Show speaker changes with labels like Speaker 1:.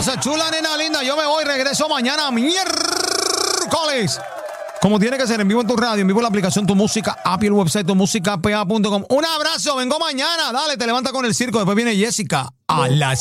Speaker 1: Esa chula nena linda. Yo me voy, regreso mañana miércoles. Como tiene que ser, en vivo en tu radio, en vivo en la aplicación Tu Música, app y el website tumusicapa.com. Un abrazo, vengo mañana. Dale, te levanta con el circo. Después viene Jessica a las